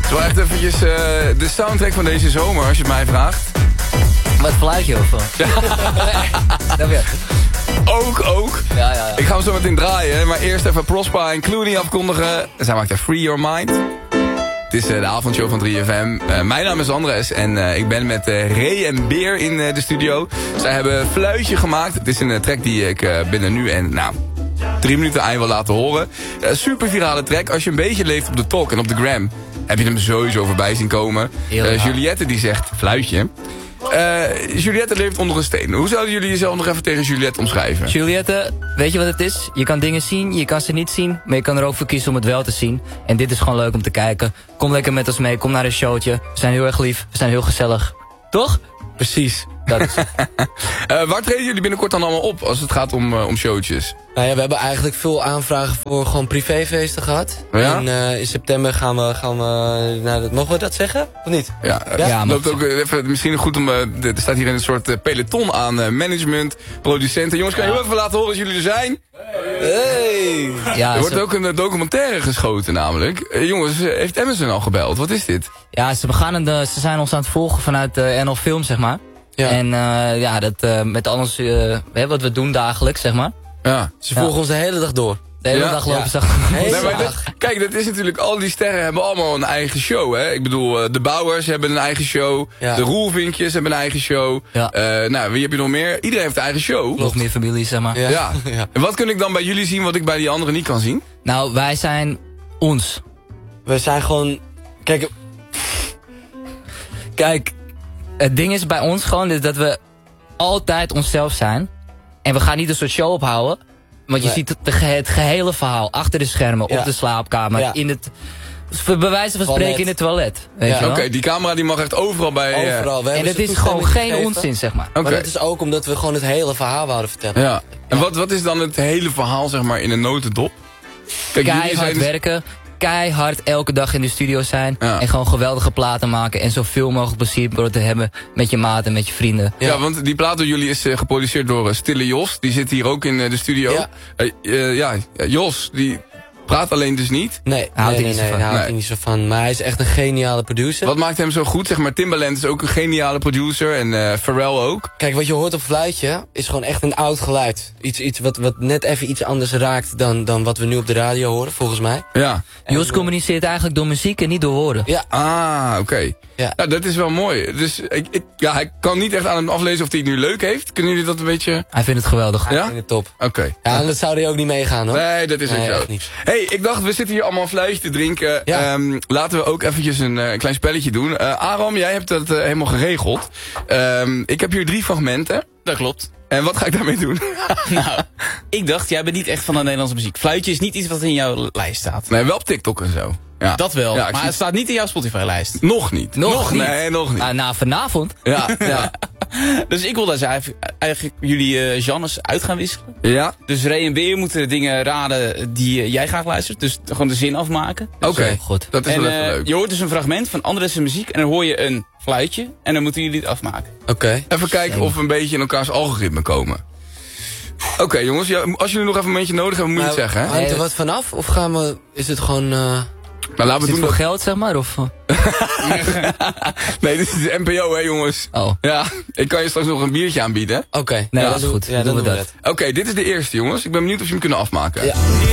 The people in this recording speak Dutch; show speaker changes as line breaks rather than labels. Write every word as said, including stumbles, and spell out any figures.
is wel echt eventjes uh, de soundtrack van deze zomer, als je het mij vraagt.
Wat fluitje of wat? Ja. Dat weer.
Ook, ook.
Ja, ja, ja.
Ik ga hem zo meteen draaien, maar eerst even Prospa en Clooney afkondigen. Zij maakt er Free Your Mind. Het is uh, de avondshow van drie F M. Uh, mijn naam is Andres en uh, ik ben met uh, Ray en Beer in uh, de studio. Zij hebben Fluitje gemaakt. Het is een uh, track die ik uh, binnen nu en nou, drie minuten aan je wil laten horen. Uh, super virale track. Als je een beetje leeft op de talk en op de gram, heb je hem sowieso voorbij zien komen. Uh, Juliette die zegt Fluitje. Uh, Juliette leeft onder een steen. Hoe zouden jullie jezelf nog even tegen Juliette omschrijven?
Juliette, weet je wat het is? Je kan dingen zien, je kan ze niet zien, maar je kan er ook voor kiezen om het wel te zien. En dit is gewoon leuk om te kijken. Kom lekker met ons mee, kom naar een showtje. We zijn heel erg lief, we zijn heel gezellig. Toch?
Precies.
Dat is.
uh, waar treden jullie binnenkort dan allemaal op als het gaat om, uh, om showtjes?
Nou ja, we hebben eigenlijk veel aanvragen voor gewoon privéfeesten gehad.
Ja?
En uh, in september gaan we, gaan we nou, dat, mogen we dat zeggen? Of niet?
Ja, ja, ja loopt ook even, misschien goed om, uh, er staat hier een soort uh, peloton aan uh, management, producenten. Jongens, kan je heel even laten horen dat jullie er zijn?
Hey!
Ja,
er wordt
ze...
ook een uh, documentaire geschoten namelijk. Uh, jongens, uh, heeft Amazon al gebeld? Wat is dit?
Ja, ze, begaan de, ze zijn ons aan het volgen vanuit uh, N L Film, zeg maar. Ja. En uh, ja, dat uh, met alles uh, wat we doen dagelijks, zeg maar.
Ja.
Ze volgen ja. ons de hele dag door.
De hele
ja?
dag lopen
ja.
ze
nee, maar dit, kijk, dat is natuurlijk, al die sterren hebben allemaal een eigen show, hè. Ik bedoel, uh, de Bouwers hebben een eigen show. Ja. De Roelvinkjes hebben een eigen show. Ja. Uh, nou, wie heb je nog meer? Iedereen heeft een eigen show.
Nog meer families, zeg maar.
Ja. Ja. Ja. En wat kun ik dan bij jullie zien wat ik bij die anderen niet kan zien?
Nou, wij zijn ons.
We zijn gewoon... Kijk...
Kijk, het ding is bij ons gewoon is dat we altijd onszelf zijn. En we gaan niet een soort show ophouden. Want je nee. ziet het, de, het gehele verhaal. Achter de schermen, ja. op de slaapkamer, ja. in het... bij wijze van spreken toilet. In het toilet. Ja.
Oké, okay, die camera die mag echt overal bij...
Overal.
Uh... En het is gewoon geen gegeven. onzin, zeg maar.
Okay. Maar dat is ook omdat we gewoon het hele verhaal wouden vertellen.
Ja. En ja. Wat, wat is dan het hele verhaal, zeg maar, in een notendop?
Kijk, keihard zijn... werken. Keihard elke dag in de studio zijn. Ja. En gewoon geweldige platen maken. En zoveel mogelijk plezier te hebben met je maat en met je vrienden.
Ja, ja want die plaat door jullie is uh, geproduceerd door uh, Stille Jos. Die zit hier ook in uh, de studio. Ja, uh, uh, ja Jos, die praat alleen dus niet.
Nee, houdt nee, nee, nee, nee, houdt nee. niet zo van. Maar hij is echt een geniale producer.
Wat maakt hem zo goed? Zeg maar, Timbaland is ook een geniale producer. En uh, Pharrell ook.
Kijk, wat je hoort op Fluitje is gewoon echt een oud geluid. Iets, iets wat, wat net even iets anders raakt dan, dan wat we nu op de radio horen, volgens mij.
Ja.
En Jos communiceert eigenlijk door muziek en niet door woorden.
Ja.
Ah, oké. Okay.
Ja.
Nou, dat is wel mooi. Dus ik, ik, ja, hij kan niet echt aan hem aflezen of hij het nu leuk heeft. Kunnen jullie dat een beetje...
Hij vindt het geweldig.
Hij
ja?
vindt het top.
Oké. Okay.
Ja, en dat zou hij ook niet meegaan, hoor.
Nee, dat is
nee,
ook zo. Hey, ik dacht, we zitten hier allemaal een fluitje te drinken. Ja. Um, laten we ook eventjes een, uh, een klein spelletje doen. Uh, Aram, jij hebt dat uh, helemaal geregeld. Um, ik heb hier drie fragmenten.
Dat klopt.
En wat ga ik daarmee doen?
Nou, ik dacht, jij bent niet echt van de Nederlandse muziek. Fluitje is niet iets wat in jouw lijst staat.
Nee, wel op TikTok en zo. Ja.
Dat wel,
ja,
maar
zie...
het staat niet in jouw Spotify-lijst.
Nog niet.
Nog,
nog
niet?
Nee, nog niet.
Ah, na vanavond.
Ja, ja.
Dus ik wil dus eigenlijk, eigenlijk jullie uh, genres uit gaan wisselen.
Ja.
Dus Ray en Beer moeten dingen raden die uh, jij graag luistert. Dus gewoon de zin afmaken.
Dus, Oké, okay.
goed.
Dat is
en,
wel even
uh,
leuk.
Je hoort dus een fragment van Andres' muziek en dan hoor je een fluitje. En dan moeten jullie het afmaken.
Oké. Okay.
Even kijken Same. of we een beetje in elkaars algoritme komen. Oké okay, jongens, ja, als jullie nog even een momentje nodig hebben, moet je nou, het zeggen. Hè?
Hangt er wat vanaf? Of gaan we, is het gewoon... Uh...
Nou, laten we doen voor dat... geld, zeg maar? Of...
nee, dit is de N P O, hè jongens.
Oh.
Ja, ik kan je straks nog een biertje aanbieden.
Oké. Okay.
Nee,
ja,
dat is goed.
Ja, dan doen we dat.
Oké, okay, dit is de eerste, jongens. Ik ben benieuwd of je hem kunnen afmaken.
Ja.